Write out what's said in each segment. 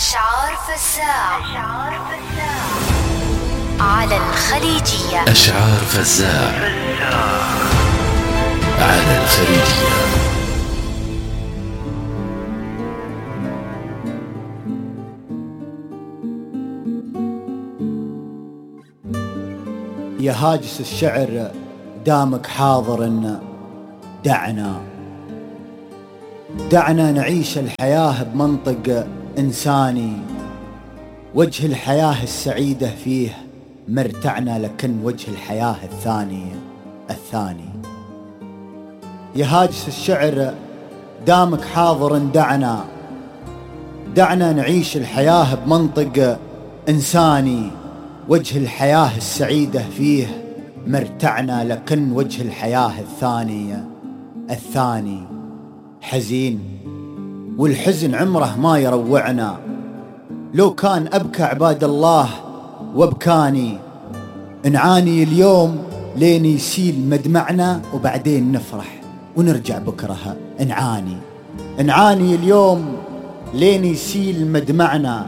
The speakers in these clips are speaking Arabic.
أشعار فزاع على الخليجية. أشعار فزاع على الخليجية. يا هاجس الشعر دامك حاضر دعنا نعيش الحياة بمنطق إنساني، وجه الحياة السعيدة فيه مرتعنا، لكن وجه الحياة الثاني. يا هاجس الشعر دامك حاضر دعنا نعيش الحياة بمنطق إنساني، وجه الحياة السعيدة فيه مرتعنا، لكن وجه الحياة الثاني حزين، والحزن عمره ما يروعنا. لو كان أبكى عباد الله وابكاني، نعاني اليوم لين يسيل مدمعنا، وبعدين نفرح ونرجع بكرة نعاني اليوم لين يسيل مدمعنا،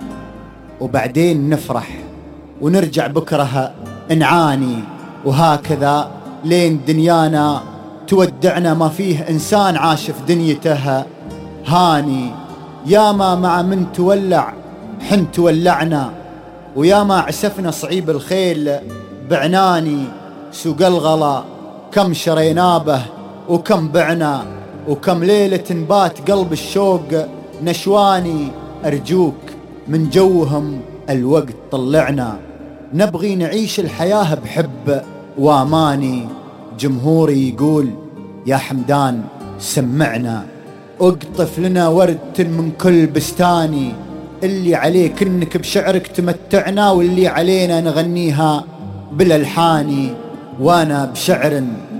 وبعدين نفرح ونرجع بكرة نعاني. وهكذا لين دنيانا تودعنا، ما فيه إنسان عاش في دنيته هاني. ياما مع من تولع حن تولعنا، وياما عسفنا صعيب الخيل بعناني. سوق الغلا كم شرينا به وكم بعنا، وكم ليلة بات قلب الشوق نشواني. أرجوك من جوهم الوقت طلعنا، نبغي نعيش الحياة بحب واماني. جمهوري يقول يا حمدان سمعنا، اقطف لنا ورد من كل بستاني. اللي عليك انك بشعرك تمتعنا، واللي علينا نغنيها بالالحاني. وانا بشعر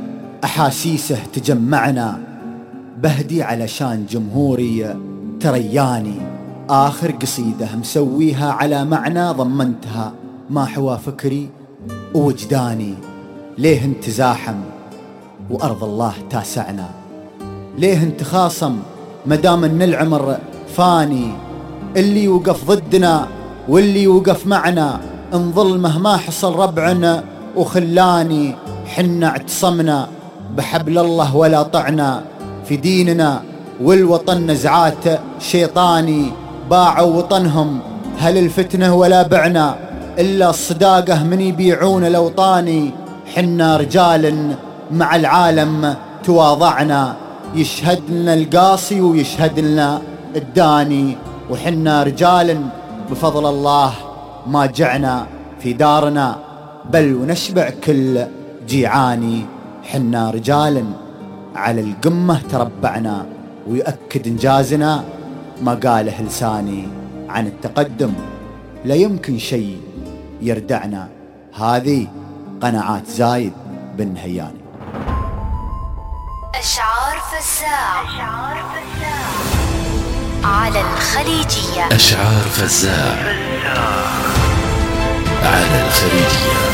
احاسيسه تجمعنا، بهدي علشان جمهوري ترياني. آخر قصيدة مسويها على معنى ضمنتها ما حوى فكري ووجداني. ليه انت زاحم وأرض الله تاسعنا؟ ليه انت خاصم مدام ان العمر فاني؟ اللي وقف ضدنا واللي وقف معنا، انظل مهما حصل ربعنا وخلاني. حنا اعتصمنا بحبل الله ولا طعنا في ديننا، والوطن نزعات شيطاني. باعوا وطنهم هل الفتنة ولا بعنا، إلا الصداقة من يبيعون الأوطاني. حنا رجال مع العالم تواضعنا، يشهد لنا القاصي ويشهد لنا الداني. وحنا رجال بفضل الله ما جعنا في دارنا، بل ونشبع كل جيعاني. حنا رجال على القمة تربعنا، ويؤكد إنجازنا ما قاله لساني. عن التقدم لا يمكن شيء يردعنا، هذه قناعات زايد بن نهياني. أشعار فزاع على الخليجية. أشعار فزاع على الخليجية.